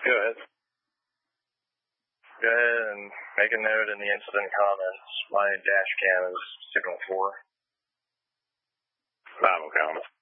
Go ahead. Go ahead and make a note in the incident comments. My dash cam is signal 4. Bible comment.